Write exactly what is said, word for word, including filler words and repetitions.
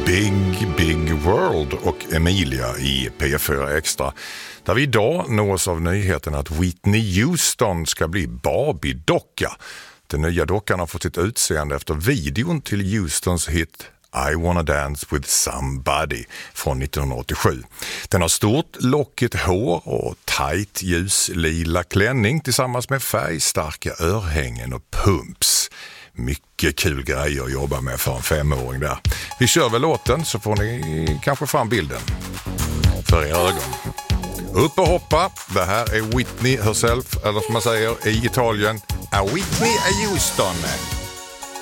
Big Big World och Emilia i P fyra Extra, där vi idag nås av nyheten att Whitney Houston ska bli Barbie-docka. Den nya dockan har fått sitt utseende efter videon till Houstons hit I Wanna Dance With Somebody från nittonhundraåttiosju. Den har stort lockigt hår och tight ljus lila klänning tillsammans med färgstarka örhängen och pumps. Mycket kul grejer att jobba med för en femåring där. Vi kör väl låten så får ni kanske fram bilden för era ögon. Upp och hoppa, det här är Whitney herself, eller som man säger i Italien, a Whitney Houston.